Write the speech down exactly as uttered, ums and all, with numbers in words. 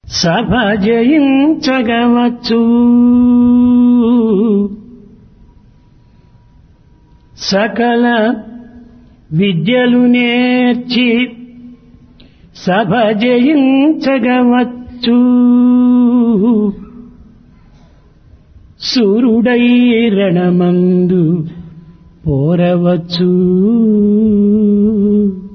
సభ జయించగవచ్చు, సకల విద్యలు నేర్చి సభ జయించగవచ్చు, సూరుడై రణమందు పోరవచ్చు.